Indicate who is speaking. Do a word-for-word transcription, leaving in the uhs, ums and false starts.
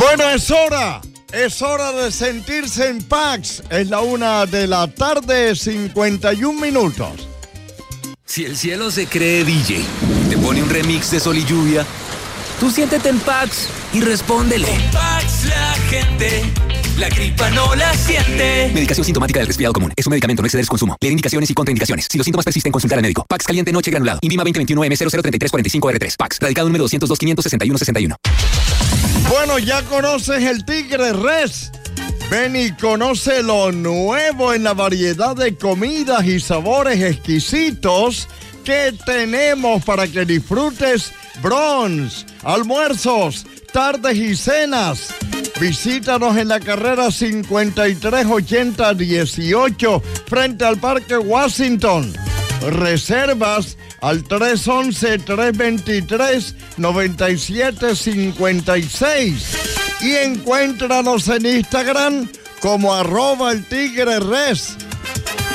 Speaker 1: Bueno, es hora. Es hora de sentirse en Pax. Es la una de la tarde, cincuenta y un minutos.
Speaker 2: Si el cielo se cree D J, te pone un remix de Sol y Lluvia, tú siéntete en Pax y respóndele.
Speaker 3: Con Pax la gente, la gripa no la siente.
Speaker 2: Medicación sintomática del resfriado común. Es un medicamento, no exceder su consumo. Leer indicaciones y contraindicaciones. Si los síntomas persisten, consultar al médico. Pax caliente noche granulado. Invima veinte veintiuno M cero cero treinta y tres cuarenta y cinco R tres. Pax. Radicado número doscientos dos quinientos sesenta y uno sesenta y uno.
Speaker 1: Bueno, ya conoces el Tigre Res. Ven y conoce lo nuevo en la variedad de comidas y sabores exquisitos que tenemos para que disfrutes brunch, almuerzos, tardes y cenas. Visítanos en la carrera cincuenta y tres ochenta dieciocho frente al Parque Washington. Reservas al tres once, tres veintitrés, noventa y siete cincuenta y seis. Y encuéntranos en Instagram como arroba el Tigre Res.